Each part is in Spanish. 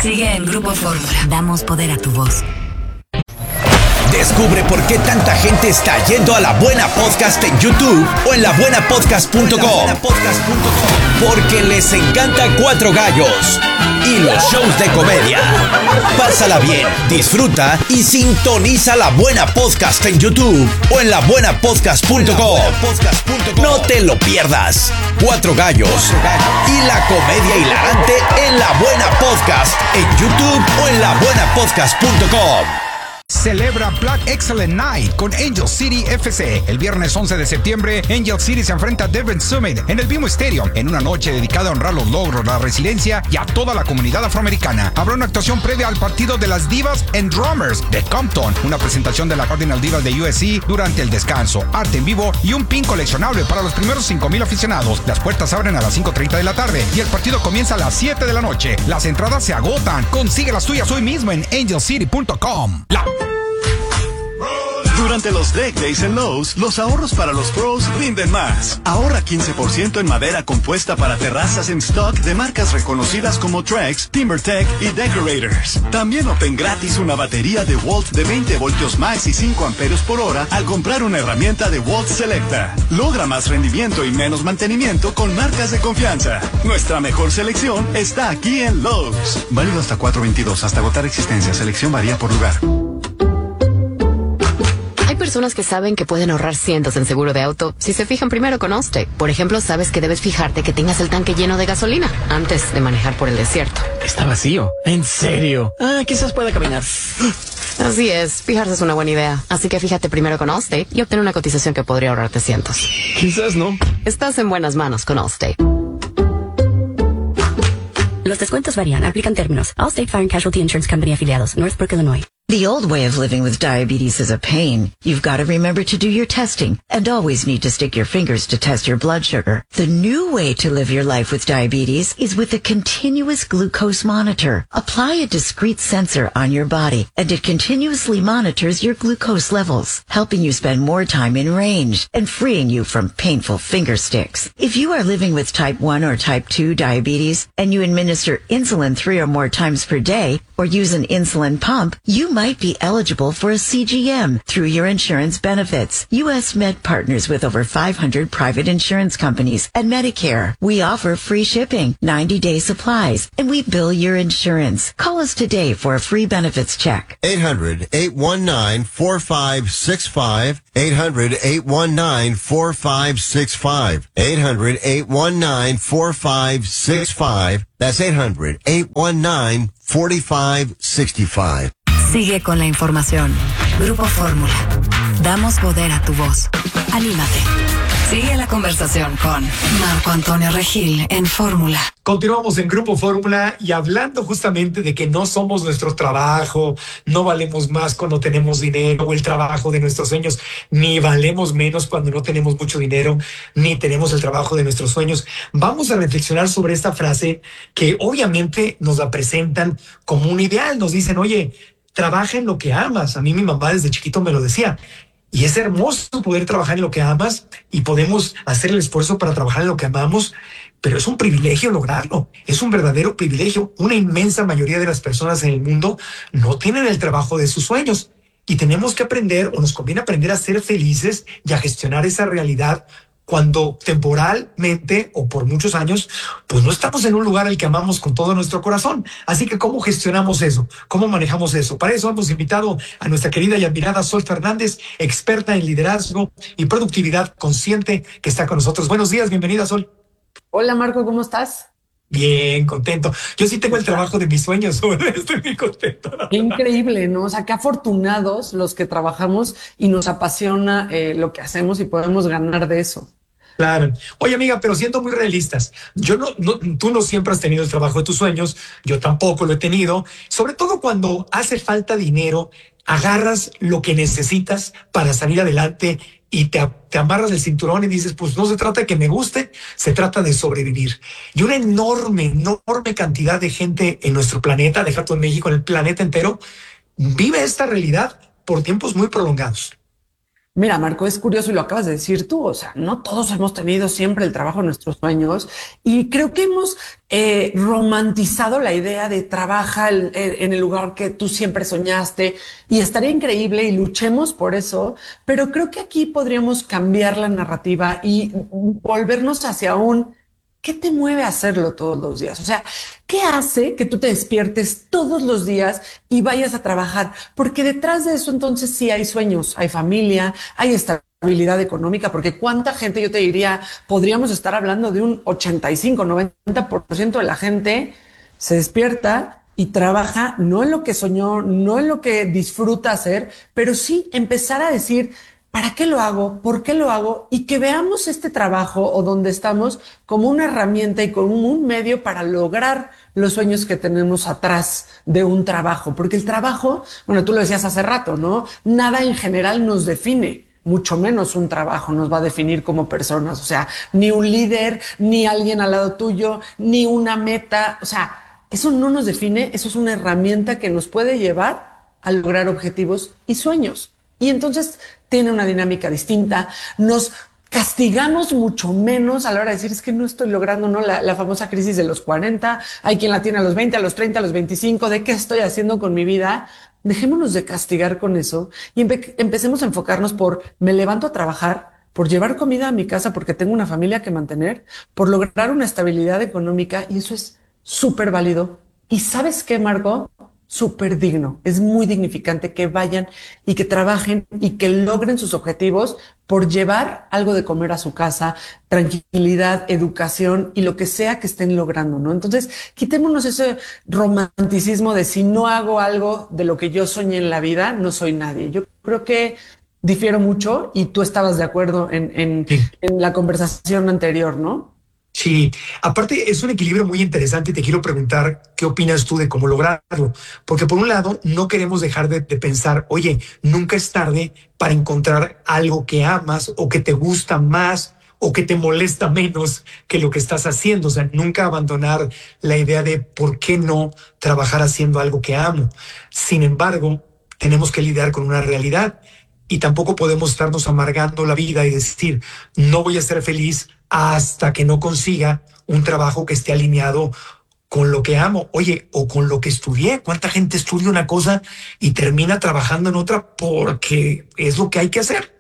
Sigue en Grupo Fórmula. Damos poder a tu voz. Descubre por qué tanta gente está yendo a La Buena Podcast en YouTube o en labuenapodcast.com. Porque les encanta Cuatro Gallos y los shows de comedia. Pásala bien, disfruta y sintoniza La Buena Podcast en YouTube o en labuenapodcast.com. No te lo pierdas. Cuatro Gallos y la comedia hilarante en La Buena Podcast en YouTube o en labuenapodcast.com. Celebra Black Excellent Night con Angel City FC. El viernes 11 de septiembre, Angel City se enfrenta a Devon Summit en el BMO Stadium en una noche dedicada a honrar los logros, la resiliencia y a toda la comunidad afroamericana. Habrá una actuación previa al partido de las Divas and Drummers de Compton, una presentación de la Cardinal Divas de USC durante el descanso, arte en vivo y un pin coleccionable para los primeros 5,000 aficionados. Las puertas abren a las 5:30 de la tarde y el partido comienza a las 7 de la noche. Las entradas se agotan. Consigue las tuyas hoy mismo en angelcity.com. Durante los Deck Days en Lowe's, los ahorros para los pros rinden más. Ahorra 15% en madera compuesta para terrazas en stock de marcas reconocidas como Trex, TimberTech y Decorators. También obtén gratis una batería de Walt de 20 voltios max y 5 amperios por hora al comprar una herramienta de Walt Selecta. Logra más rendimiento y menos mantenimiento con marcas de confianza. Nuestra mejor selección está aquí en Lowe's. Válido hasta 4/22, hasta agotar existencia. Selección varía por lugar. Hay personas que saben que pueden ahorrar cientos en seguro de auto si se fijan primero con Allstate. Por ejemplo, sabes que debes fijarte que tengas el tanque lleno de gasolina antes de manejar por el desierto. Está vacío. ¿En serio? Quizás pueda caminar. Así es, fijarse es una buena idea. Así que fíjate primero con Allstate y obtén una cotización que podría ahorrarte cientos. Quizás no. Estás en buenas manos con Allstate. Los descuentos varían. Aplican términos. Allstate Fire and Casualty Insurance Company afiliados. Northbrook, Illinois. The old way of living with diabetes is a pain. You've got to remember to do your testing and always need to stick your fingers to test your blood sugar. The new way to live your life with diabetes is with a continuous glucose monitor. Apply a discrete sensor on your body and it continuously monitors your glucose levels, helping you spend more time in range and freeing you from painful finger sticks. If you are living with type 1 or type 2 diabetes and you administer insulin 3 or more times per day or use an insulin pump, you might be eligible for a CGM through your insurance benefits. U.S. Med partners with over 500 private insurance companies and Medicare. We offer free shipping, 90-day supplies, and we bill your insurance. Call us today for a free benefits check. 800-819-4565. 800-819-4565. 800-819-4565. That's 800-819-4565. Sigue con la información. Grupo Fórmula. Damos poder a tu voz. Anímate. Sigue la conversación con Marco Antonio Regil en Fórmula. Continuamos en Grupo Fórmula y hablando justamente de que no somos nuestro trabajo, no valemos más cuando tenemos dinero o el trabajo de nuestros sueños, ni valemos menos cuando no tenemos mucho dinero, ni tenemos el trabajo de nuestros sueños. Vamos a reflexionar sobre esta frase que obviamente nos la presentan como un ideal. Nos dicen, oye, trabaja en lo que amas. A mí mi mamá desde chiquito me lo decía. Y es hermoso poder trabajar en lo que amas y podemos hacer el esfuerzo para trabajar en lo que amamos, pero es un privilegio lograrlo. Es un verdadero privilegio. Una inmensa mayoría de las personas en el mundo no tienen el trabajo de sus sueños y tenemos que aprender, o nos conviene aprender a ser felices y a gestionar esa realidad cuando temporalmente o por muchos años, pues no estamos en un lugar al que amamos con todo nuestro corazón. Así que, ¿cómo gestionamos eso? ¿Cómo manejamos eso? Para eso hemos invitado a nuestra querida y admirada Sol Fernández, experta en liderazgo y productividad consciente, que está con nosotros. Buenos días, bienvenida, Sol. Hola, Marco, ¿cómo estás? Bien, contento. Yo sí tengo el trabajo de mis sueños, estoy muy contento. Qué increíble, ¿no? O sea, qué afortunados los que trabajamos y nos apasiona lo que hacemos y podemos ganar de eso. Claro. Oye, amiga, pero siendo muy realistas, tú no siempre has tenido el trabajo de tus sueños, yo tampoco lo he tenido, sobre todo cuando hace falta dinero, agarras lo que necesitas para salir adelante y te amarras el cinturón y dices, pues no se trata de que me guste, se trata de sobrevivir. Y una enorme cantidad de gente en nuestro planeta, deja tú en México, en el planeta entero, vive esta realidad por tiempos muy prolongados. Mira, Marco, es curioso y lo acabas de decir tú, o sea, no todos hemos tenido siempre el trabajo de nuestros sueños y creo que hemos romantizado la idea de trabaja en el lugar que tú siempre soñaste y estaría increíble y luchemos por eso, pero creo que aquí podríamos cambiar la narrativa y volvernos hacia un ¿qué te mueve a hacerlo todos los días? O sea, ¿qué hace que tú te despiertes todos los días y vayas a trabajar? Porque detrás de eso entonces sí hay sueños, hay familia, hay estabilidad económica, porque cuánta gente, yo te diría, podríamos estar hablando de un 85-90% de la gente se despierta y trabaja no en lo que soñó, no en lo que disfruta hacer, pero sí empezar a decir, ¿para qué lo hago? ¿Por qué lo hago? Y que veamos este trabajo o donde estamos como una herramienta y como un medio para lograr los sueños que tenemos atrás de un trabajo. Porque el trabajo, bueno, tú lo decías hace rato, ¿no? Nada en general nos define. Mucho menos un trabajo nos va a definir como personas. O sea, ni un líder, ni alguien al lado tuyo, ni una meta. O sea, eso no nos define. Eso es una herramienta que nos puede llevar a lograr objetivos y sueños. Y entonces tiene una dinámica distinta. Nos castigamos mucho menos a la hora de decir es que no estoy logrando, ¿no? La famosa crisis de los 40. Hay quien la tiene a los 20, a los 30, a los 25. ¿De qué estoy haciendo con mi vida? Dejémonos de castigar con eso y empecemos a enfocarnos por me levanto a trabajar, por llevar comida a mi casa porque tengo una familia que mantener, por lograr una estabilidad económica y eso es súper válido. ¿Y sabes qué, Marco? Súper digno. Es muy dignificante que vayan y que trabajen y que logren sus objetivos por llevar algo de comer a su casa, tranquilidad, educación y lo que sea que estén logrando, ¿no? Entonces, quitémonos ese romanticismo de si no hago algo de lo que yo soñé en la vida, no soy nadie. Yo creo que difiero mucho y tú estabas de acuerdo en la conversación anterior, ¿no? Sí, aparte es un equilibrio muy interesante y te quiero preguntar qué opinas tú de cómo lograrlo, porque por un lado no queremos dejar de pensar, oye, nunca es tarde para encontrar algo que amas o que te gusta más o que te molesta menos que lo que estás haciendo, o sea, nunca abandonar la idea de por qué no trabajar haciendo algo que amo. Sin embargo, tenemos que lidiar con una realidad y tampoco podemos estarnos amargando la vida y decir, no voy a ser feliz hasta que no consiga un trabajo que esté alineado con lo que amo, oye, o con lo que estudié. ¿Cuánta gente estudia una cosa y termina trabajando en otra porque es lo que hay que hacer?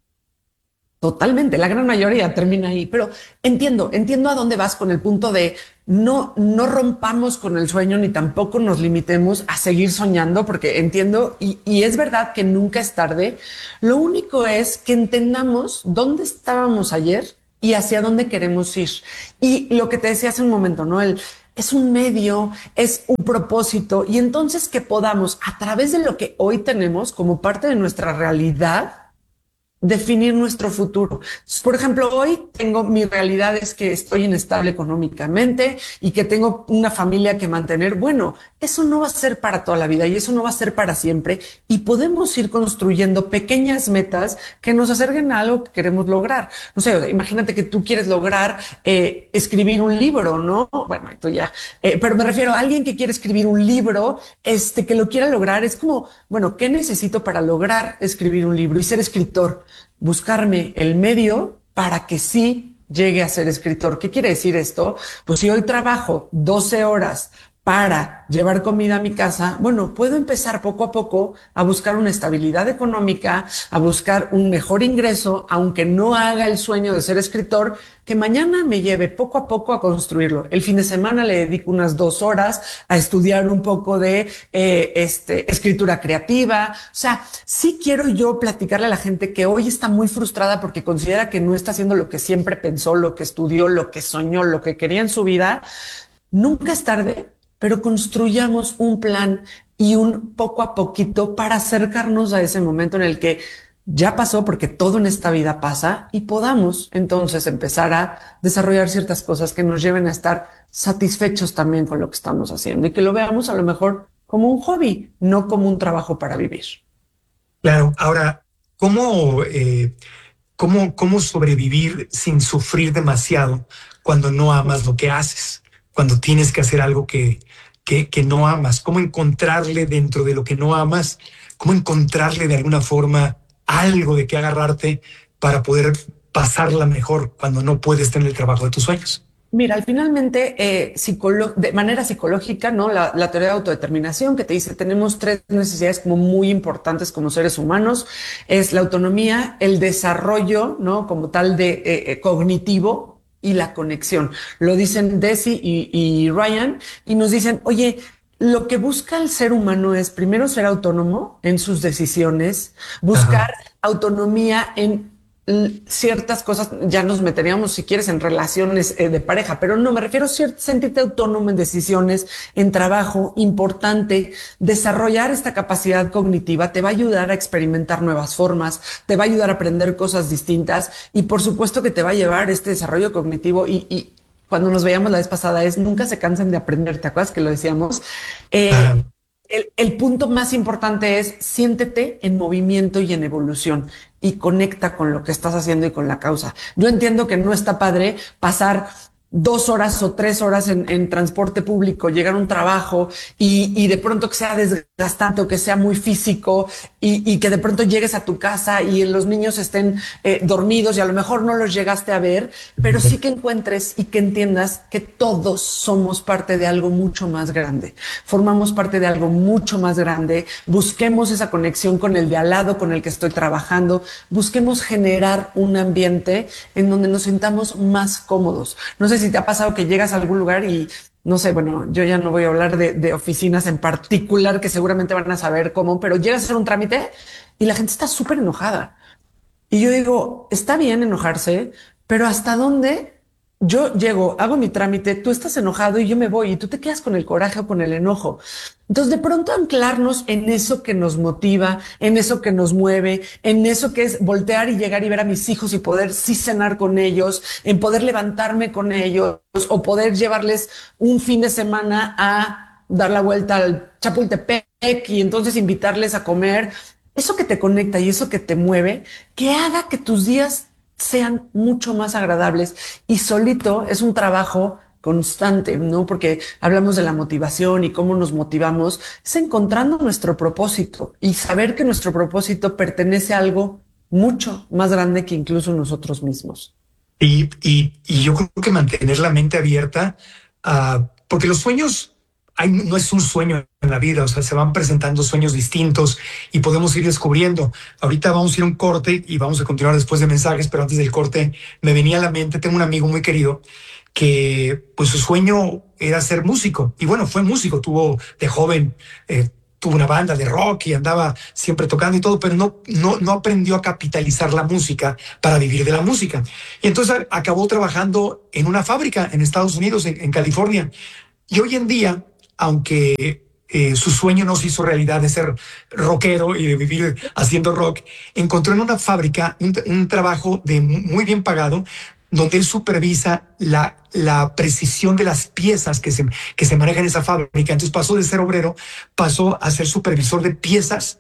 Totalmente, la gran mayoría termina ahí, pero entiendo a dónde vas con el punto de no rompamos con el sueño ni tampoco nos limitemos a seguir soñando, porque entiendo y es verdad que nunca es tarde. Lo único es que entendamos dónde estábamos ayer y hacia dónde queremos ir. Y lo que te decía hace un momento, ¿no? Es un medio, es un propósito y entonces que podamos a través de lo que hoy tenemos como parte de nuestra realidad definir nuestro futuro. Por ejemplo, hoy mi realidad es que estoy inestable económicamente y que tengo una familia que mantener. Bueno, eso no va a ser para toda la vida y eso no va a ser para siempre y podemos ir construyendo pequeñas metas que nos acerquen a algo que queremos lograr. No sé, imagínate que tú quieres lograr escribir un libro, ¿no? Bueno, esto ya, pero me refiero a alguien que quiere escribir un libro, que lo quiera lograr. Es como, bueno, ¿qué necesito para lograr escribir un libro y ser escritor? Buscarme el medio para que sí llegue a ser escritor. ¿Qué quiere decir esto? Pues si hoy trabajo 12 horas para llevar comida a mi casa, bueno, puedo empezar poco a poco a buscar una estabilidad económica, a buscar un mejor ingreso, aunque no haga el sueño de ser escritor, que mañana me lleve poco a poco a construirlo. El fin de semana le dedico unas 2 horas a estudiar un poco de escritura creativa. O sea, sí quiero yo platicarle a la gente que hoy está muy frustrada porque considera que no está haciendo lo que siempre pensó, lo que estudió, lo que soñó, lo que quería en su vida. Nunca es tarde, pero construyamos un plan y un poco a poquito para acercarnos a ese momento en el que ya pasó, porque todo en esta vida pasa, y podamos entonces empezar a desarrollar ciertas cosas que nos lleven a estar satisfechos también con lo que estamos haciendo y que lo veamos a lo mejor como un hobby, no como un trabajo para vivir. Claro. Ahora, ¿cómo sobrevivir sin sufrir demasiado cuando no amas lo que haces? Cuando tienes que hacer algo que no amas, cómo encontrarle dentro de lo que no amas, cómo encontrarle de alguna forma algo de qué agarrarte para poder pasarla mejor cuando no puedes tener el trabajo de tus sueños. Mira, finalmente, de manera psicológica, ¿no? La teoría de autodeterminación que te dice, tenemos 3 necesidades como muy importantes como seres humanos, es la autonomía, el desarrollo, ¿no? Como tal de cognitivo y la conexión. Lo dicen Deci y Ryan y nos dicen, oye, lo que busca el ser humano es primero ser autónomo en sus decisiones, buscar autonomía en ciertas cosas. Ya nos meteríamos, si quieres, en relaciones de pareja, pero no, me refiero a sentirte autónomo en decisiones, en trabajo. Importante, desarrollar esta capacidad cognitiva te va a ayudar a experimentar nuevas formas, te va a ayudar a aprender cosas distintas y por supuesto que te va a llevar este desarrollo cognitivo y cuando nos veíamos la vez pasada es nunca se cansen de aprender, ¿te acuerdas que lo decíamos? El punto más importante es siéntete en movimiento y en evolución y conecta con lo que estás haciendo y con la causa. Yo entiendo que no está padre pasar 2 horas o 3 horas en transporte público, llegar a un trabajo y de pronto que sea desgastante o que sea muy físico y que de pronto llegues a tu casa y los niños estén dormidos y a lo mejor no los llegaste a ver, pero sí que encuentres y que entiendas que todos somos parte de algo mucho más grande. Formamos parte de algo mucho más grande. Busquemos esa conexión con el de al lado, con el que estoy trabajando. Busquemos generar un ambiente en donde nos sintamos más cómodos. No sé si te ha pasado que llegas a algún lugar y no sé, bueno, yo ya no voy a hablar de oficinas en particular que seguramente van a saber cómo, pero llegas a hacer un trámite y la gente está súper enojada. Y yo digo, está bien enojarse, pero ¿hasta dónde? Yo llego, hago mi trámite, tú estás enojado y yo me voy y tú te quedas con el coraje o con el enojo. Entonces, de pronto anclarnos en eso que nos motiva, en eso que nos mueve, en eso que es voltear y llegar y ver a mis hijos y poder sí cenar con ellos, en poder levantarme con ellos o poder llevarles un fin de semana a dar la vuelta al Chapultepec y entonces invitarles a comer. Eso que te conecta y eso que te mueve, que haga que tus días sean mucho más agradables y solito es un trabajo constante, ¿no? Porque hablamos de la motivación y cómo nos motivamos, es encontrando nuestro propósito y saber que nuestro propósito pertenece a algo mucho más grande que incluso nosotros mismos. Y yo creo que mantener la mente abierta, porque los sueños, no es un sueño en la vida, o sea, se van presentando sueños distintos y podemos ir descubriendo. Ahorita vamos a ir a un corte y vamos a continuar después de mensajes, pero antes del corte me venía a la mente, tengo un amigo muy querido que pues su sueño era ser músico y bueno, fue músico, tuvo de joven, tuvo una banda de rock y andaba siempre tocando y todo, pero no aprendió a capitalizar la música para vivir de la música. Y entonces acabó trabajando en una fábrica en Estados Unidos, en California. Y hoy en día, aunque su sueño no se hizo realidad de ser rockero y de vivir haciendo rock, encontró en una fábrica un trabajo muy bien pagado, donde él supervisa la precisión de las piezas que se manejan en esa fábrica. Entonces pasó de ser obrero, pasó a ser supervisor de piezas,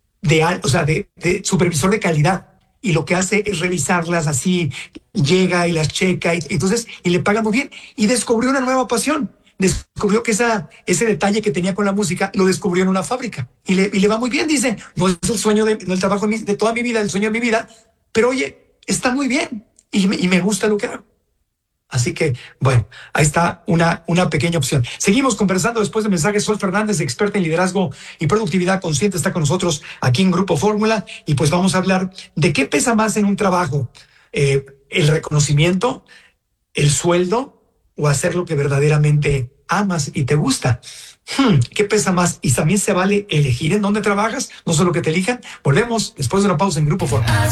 de supervisor de calidad. Y lo que hace es revisarlas así, llega y las checa, y le paga muy bien. Y descubrió una nueva pasión. Descubrió que ese detalle que tenía con la música lo descubrió en una fábrica y le va muy bien. Dice, no es el sueño no el trabajo de toda mi vida, el sueño de mi vida, pero oye, está muy bien y me gusta lo que hago. Así que, bueno, ahí está una pequeña opción. Seguimos conversando después de mensajes. Sol Fernández, experta en liderazgo y productividad consciente, está con nosotros aquí en Grupo Fórmula y pues vamos a hablar de qué pesa más en un trabajo, el reconocimiento, el sueldo o hacer lo que verdaderamente amas y te gusta. ¿Qué pesa más? Y también se vale elegir en dónde trabajas, no solo que te elijan. Volvemos después de una pausa en Grupo Fórmula.